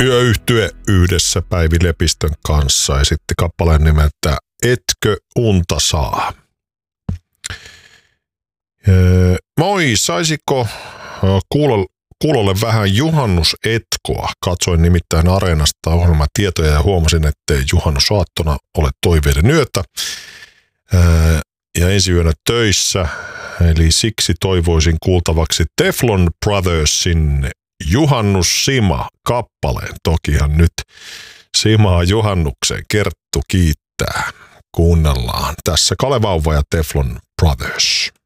Yöyhtye yhdessä Päivi Lepistön kanssa esitti kappaleen nimeltä Etkö unta saa? Moi, saisiko kuulolle vähän juhannusetkoa? Katsoin nimittäin Areenasta ohjelmatietoja ja huomasin, ettei juhannusaattona ole toiveiden yötä ja ensi yönä töissä. Eli siksi toivoisin kuultavaksi Teflon Brothersin Juhannus Sima -kappaleen. Tokihan nyt Simaa juhannukseen Kerttu kiittää. Kuunnellaan tässä Kale Vauva ja Teflon Brothers.